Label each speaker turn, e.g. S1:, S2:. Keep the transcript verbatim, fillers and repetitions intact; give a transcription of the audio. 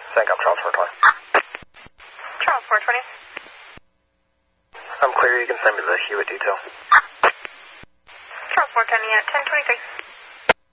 S1: Sancom, Charles four twenty.
S2: Charles four twenty.
S1: I'm clear. You can send me the Hewitt detail.
S2: Charles four twenty at ten twenty-three.